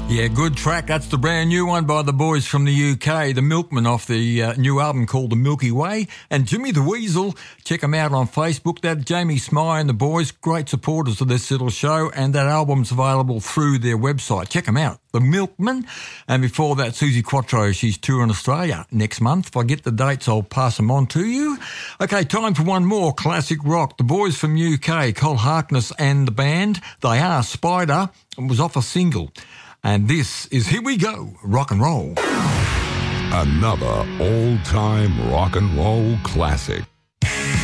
Yeah, good track. That's the brand new one by the boys from the UK, the Milkmen, off the new album called The Milky Way. And Jimmy the Weasel, check them out on Facebook. That Jamie Smye and the boys, great supporters of this little show, and that album's available through their website. Check them out, The Milkmen. And before that, Susie Quattro, she's touring Australia next month. If I get the dates, I'll pass them on to you. Okay, time for one more classic rock. The boys from UK, Cole Harkness and the band, they are Spider, and was off a single. And this is Here We Go, Rock and Roll. Another all-time rock and roll classic.